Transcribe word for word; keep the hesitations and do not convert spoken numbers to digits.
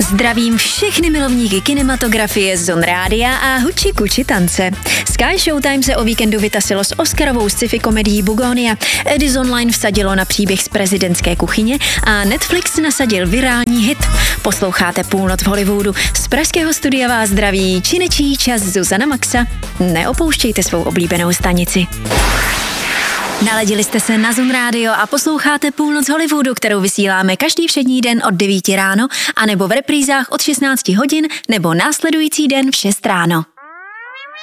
Zdravím všechny milovníky kinematografie, Zone Rádia a huči kuči tance. Sky Showtime se o víkendu vytasilo s Oscarovou sci-fi komedií Bugonia. Edison Line vsadilo na příběh z prezidentské kuchyně a Netflix nasadil virální hit. Posloucháte Půlnoc v Hollywoodu. Z pražského studia vás zdraví činečí čas Zuzana Maxa. Neopouštějte svou oblíbenou stanici. Naladili jste se na Zone Radio a posloucháte Půlnoc Hollywoodu, kterou vysíláme každý všední den od devíti ráno, anebo v reprízách od šestnácti hodin, nebo následující den v šest ráno.